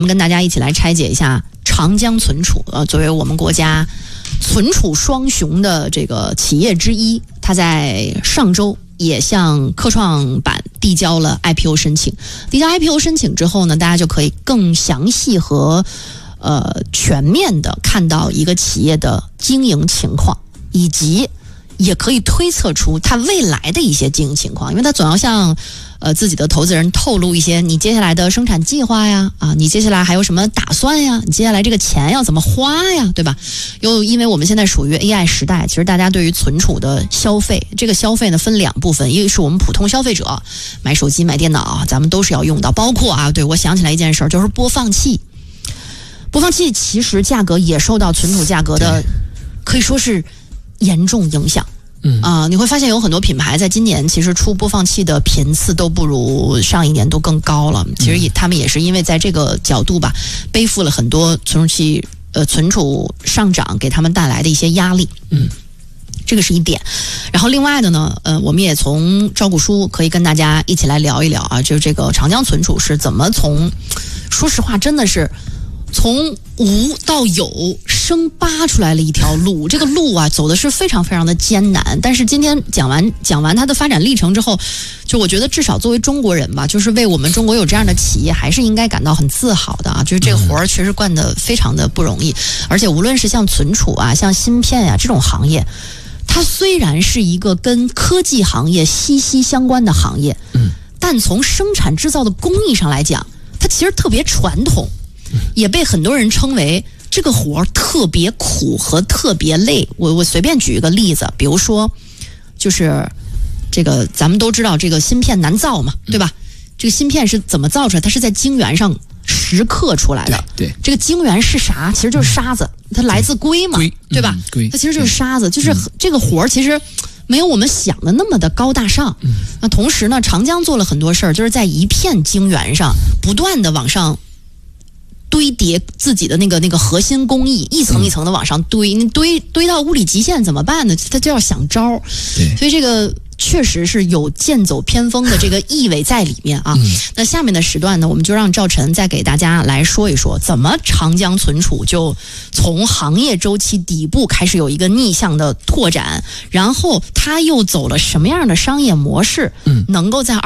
我们跟大家一起来拆解一下长江存储。作为我们国家存储双雄的这个企业之一，它在上周也向科创板递交了 IPO 申请。递交 IPO 申请之后呢，大家就可以更详细和全面的看到一个企业的经营情况，以及也可以推测出它未来的一些经营情况，因为它总要向自己的投资人透露一些你接下来的生产计划呀，你接下来还有什么打算呀，你接下来这个钱要怎么花呀，对吧？又因为我们现在属于 AI 时代，其实大家对于存储的消费，这个消费呢分两部分，一个是我们普通消费者买手机买电脑，咱们都是要用到，包括对，我想起来一件事，就是播放器。播放器其实价格也受到存储价格的可以说是严重影响。你会发现有很多品牌在今年其实出播放器的频次都不如上一年都更高了。其实他们也是因为在这个角度吧，背负了很多存储上涨给他们带来的一些压力。这个是一点。然后另外的呢，我们也从招股书可以跟大家一起来聊一聊就是这个长江存储是怎么说实话真的是从无到有生扒出来了一条路，这个路走的是非常非常的艰难。但是今天讲完它的发展历程之后，就我觉得至少作为中国人吧，就是为我们中国有这样的企业，还是应该感到很自豪的就是这个活儿确实干得非常的不容易。而且无论是像存储像芯片这种行业，它虽然是一个跟科技行业息息相关的行业，但从生产制造的工艺上来讲，它其实特别传统。也被很多人称为这个活特别苦和特别累。我随便举一个例子，比如说就是这个咱们都知道这个芯片难造嘛，对吧？这个芯片是怎么造出来？它是在晶圆上蚀刻出来的。 对， 这个晶圆是啥？其实就是沙子，它来自硅嘛，对吧？它其实就是沙子，就是这个活其实没有我们想的那么的高大上。那同时呢，长江做了很多事儿，就是在一片晶圆上不断的往上堆叠自己的那个核心工艺，一层一层的往上堆，你堆到物理极限怎么办呢？他就要想招。所以这个确实是有剑走偏锋的这个意味在里面那下面的时段呢，我们就让赵晨再给大家来说一说，怎么长江存储就从行业周期底部开始有一个逆向的拓展，然后他又走了什么样的商业模式，能够在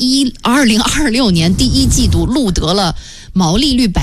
2026年第一季度录得了毛利率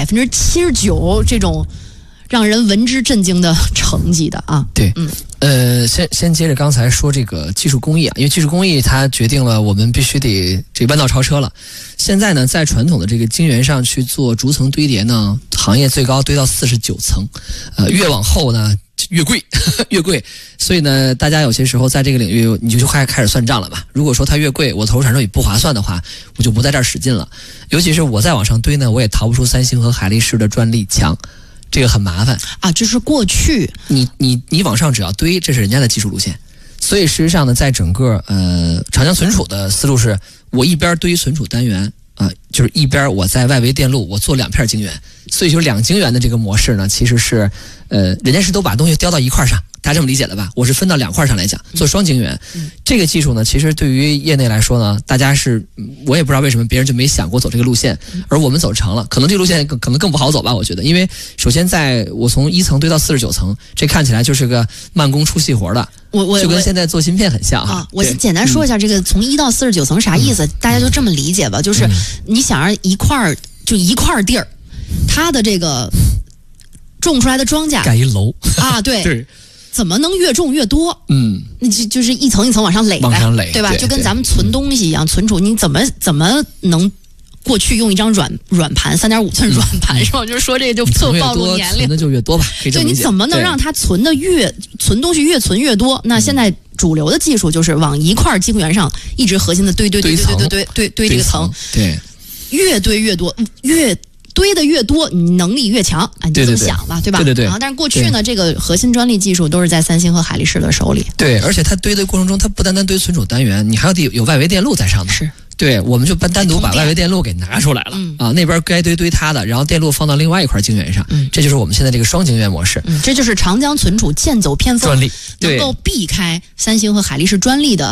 79%这种让人闻之震惊的成绩的对，先接着刚才说这个技术工艺因为技术工艺它决定了我们必须得这弯道超车了。现在呢，在传统的这个晶圆上去做逐层堆叠呢，行业最高堆到49层，越往后呢越贵越贵。所以呢，大家有些时候在这个领域你就开始算账了吧。如果说它越贵，我投入产出比不划算的话，我就不在这儿使劲了。尤其是我再往上堆呢，我也逃不出三星和海力士的专利墙，这个很麻烦就是过去你往上只要堆，这是人家的技术路线。所以事实上呢，在整个长江存储的思路是，我一边堆存储单元就是一边我在外围电路我做2片晶圆。所以就2晶圆的这个模式呢，其实是人家是都把东西雕到一块上，大家这么理解了吧？我是分到2块上来讲，做双晶圆。这个技术呢，其实对于业内来说呢，大家我也不知道为什么别人就没想过走这个路线，而我们走成了。可能这个路线可能更不好走吧，我觉得。因为首先我从1层堆到49层，这看起来就是个慢工出细活的。就跟现在做芯片很像我先简单说一下这个从1到49层啥意思，大家就这么理解吧。就是你想让一块地儿，它的这个种出来的庄稼盖一楼对，怎么能越种越多？那就是一层一层往上垒呗，对吧？就跟咱们存东西一样，存储你怎么能过去用一张软盘3.5寸软盘是吧？就是说这个就特暴露年龄， 存的就越多吧。 对，你怎么能让它存东西越存越多？那现在主流的技术就是往一块晶圆上一直核心的堆这个层， 对， 越堆越多，越堆的越多，你能力越强，你就这么想吧，对吧？ 对。 但是过去呢，这个核心专利技术都是在三星和海力士的手里。 对，而且它堆的过程中，它不单单堆存储单元，你还要得有外围电路在上面。 是。 对，我们就单独把外围电路给拿出来了那边该堆它的，然后电路放到另外一块晶圆上，这就是我们现在这个双晶圆模式。 这就是长江存储剑走偏锋， 专利能够避开三星和海力士专利的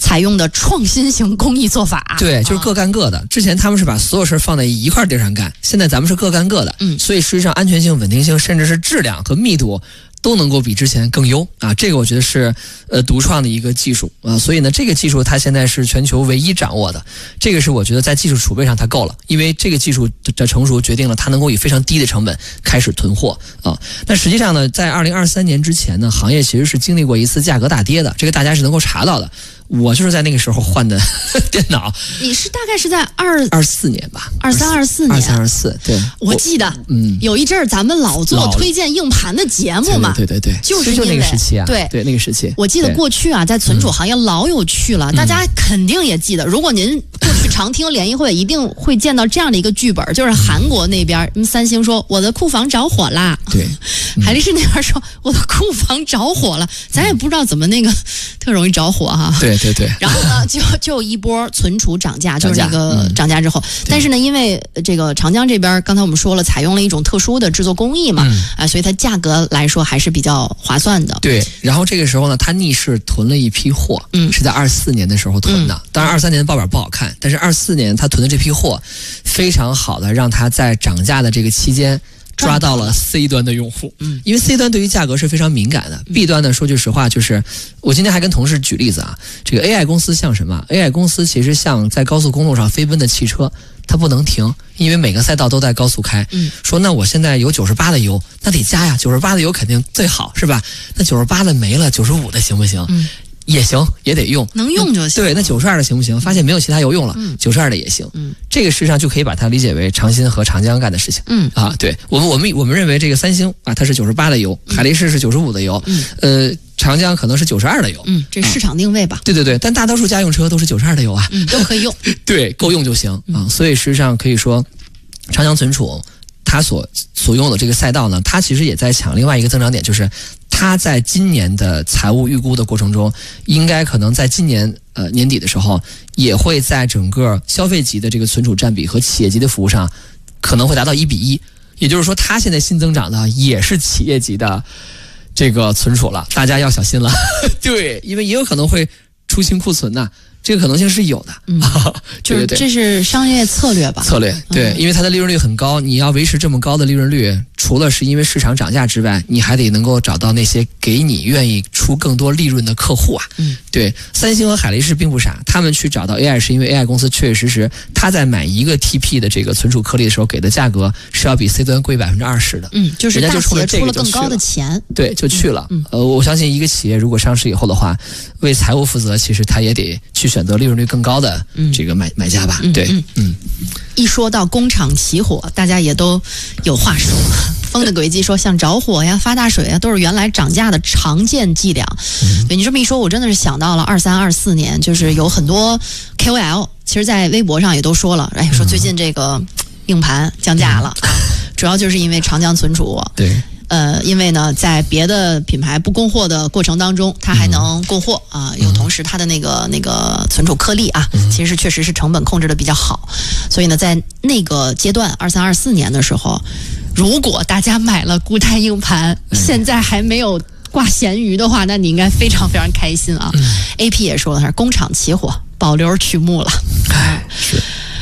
采用的创新型工艺做法。 对，就是各干各的。之前他们是把所有事放在一块地上干，现在咱们是各干各的。所以实际上安全性、稳定性，甚至是质量和密度，都能够比之前更优啊！这个我觉得是独创的一个技术啊，所以呢，这个技术它现在是全球唯一掌握的，这个是我觉得在技术储备上它够了，因为这个技术的成熟决定了它能够以非常低的成本开始囤货啊。那实际上呢，在2023年之前呢，行业其实是经历过一次价格大跌的，这个大家是能够查到的。我就是在那个时候换的电脑。 你是大概是在 24年吧 ，23、24年 ，23、24，对， 我记得，有一阵儿咱们老做推荐硬盘的节目嘛， 对， 就是那个时期啊， 对那个时期。 我记得过去啊，在存储行业老有趣了，大家肯定也记得，如果您过去常听联谊会，一定会见到这样的一个剧本，就是韩国那边，三星说我的库房着火啦， 对， 海力士那边说我的库房着火了，咱也不知道怎么那个特容易着火哈， 对。 然后呢，就一波存储涨价，就是那个涨价之后，但是呢，因为这个长江这边，刚才我们说了，采用了一种特殊的制作工艺嘛，所以它价格来说还是比较划算的。 对，然后这个时候呢，它逆势囤了一批货，是在24年的时候囤的。当然23年的报表不好看，但是24年他囤的这批货，非常好的让他在涨价的这个期间抓到了 C 端的用户，因为 C 端对于价格是非常敏感的。B 端呢，说句实话，就是我今天还跟同事举例子啊，这个 AI 公司像什么 ？AI 公司其实像在高速公路上飞奔的汽车，它不能停，因为每个赛道都在高速开。说那我现在有98的油，那得加呀，98的油肯定最好，是吧？那98的没了，95的行不行？也行，也得用， 能用就行。 对，那92的行不行？发现没有其他油用了，92的也行。这个实际上就可以把它理解为长鑫和长江干的事情。对，我们认为这个三星啊，它是98的油，海力士是95的油，长江可能是92的油。 这市场定位吧。 对，但大多数家用车都是92的油啊， 都可以用。 对，够用就行啊。所以实际上可以说，长江存储它所用的这个赛道呢，它其实也在抢另外一个增长点，就是它在今年的财务预估的过程中，应该可能在今年年底的时候，也会在整个消费级的这个存储占比和企业级的服务上，可能会达到1比1。也就是说，它现在新增长的也是企业级的这个存储了，大家要小心了。对，因为也有可能会出清库存呐。这个可能性是有的， 就是这是商业策略吧？ 策略对，因为它的利润率很高，你要维持这么高的利润率，除了是因为市场涨价之外，你还得能够找到那些给你愿意出更多利润的客户啊。对，三星和海力士并不傻，他们去找到 AI 是因为 AI 公司确确实实他在买1个 TP 的这个存储颗粒的时候给的价格是要比 C 端贵20%的。 就是人家就大企业出了更高的钱， 对，就去了。我相信一个企业如果上市以后的话，为财务负责，其实他也得去选择利润率更高的这个买家吧。对， 一说到工厂起火，大家也都有话说。风的轨迹说，像着火呀、发大水呀，都是原来涨价的常见伎俩。对你这么一说，我真的是想到了23、24年，就是有很多 KOL， 其实在微博上也都说了，说最近这个硬盘降价了，主要就是因为长江存储。 对。 因为呢，在别的品牌不供货的过程当中，它还能供货啊，有同时它的那个存储颗粒啊，其实确实是成本控制的比较好，所以呢，在那个阶段23、24年的时候，如果大家买了固态硬盘，现在还没有挂咸鱼的话，那你应该非常非常开心啊。AP 也说了，是工厂起火，保留曲目了。 是。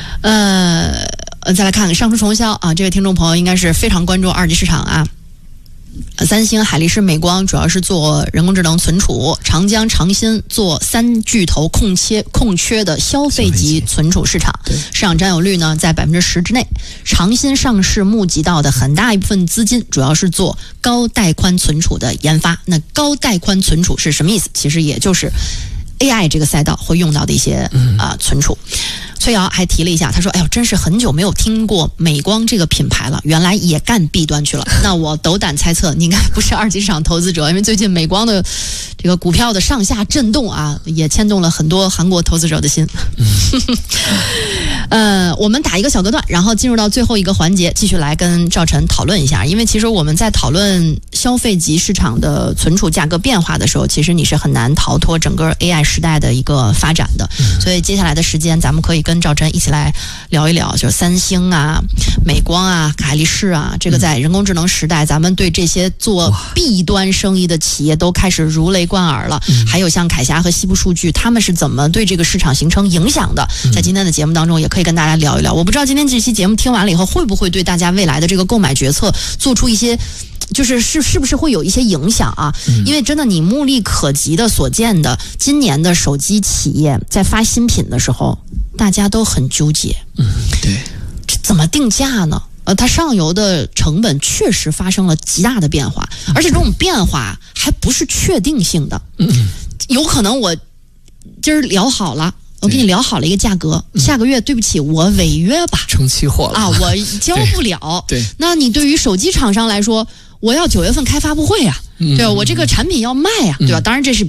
再来看看上述重销啊，这位听众朋友应该是非常关注二级市场啊。三星、海力士、美光主要是做人工智能存储，长江、长鑫做3巨头空缺的消费级存储市场，市场占有率呢在10%之内。长鑫上市募集到的很大一部分资金，主要是做高带宽存储的研发。那高带宽存储是什么意思？其实也就是 AI 这个赛道会用到的一些存储。崔瑶还提了一下，他说：“哎呦，真是很久没有听过美光这个品牌了，原来也干 B 端去了。”那我斗胆猜测，你应该不是二级市场投资者，因为最近美光的这个股票的上下震动啊，也牵动了很多韩国投资者的心。 我们打一个小隔断，然后进入到最后一个环节，继续来跟赵晨讨论一下。因为其实我们在讨论消费级市场的存储价格变化的时候，其实你是很难逃脱整个 AI 时代的一个发展的。所以接下来的时间，咱们可以跟赵晨一起来聊一聊，就是三星啊、美光啊、海力士啊，这个在人工智能时代，咱们对这些做 B 端生意的企业都开始如雷贯耳了。还有像凯霞和西部数据，他们是怎么对这个市场形成影响的？在今天的节目当中，也可以跟大家聊一聊。我不知道今天这期节目听完了以后，会不会对大家未来的这个购买决策做出一些，是不是会有一些影响啊？因为真的你目力可及的所见的，今年的手机企业在发新品的时候，大家都很纠结。 对， 这怎么定价呢？它上游的成本确实发生了极大的变化，而且这种变化还不是确定性的。有可能我今儿聊好了，我给你聊好了一个价格，下个月对不起，我违约吧， 成期货了啊，我交不了。 对， 那你对于手机厂商来说，我要9月份开发布会啊，对吧？我这个产品要卖啊，对吧？当然这是